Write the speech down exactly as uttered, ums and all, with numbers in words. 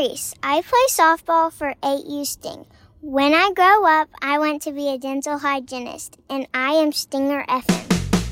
Reese. I play softball for eight U Sting. When I grow up, I want to be a dental hygienist, and I am Stinger F M.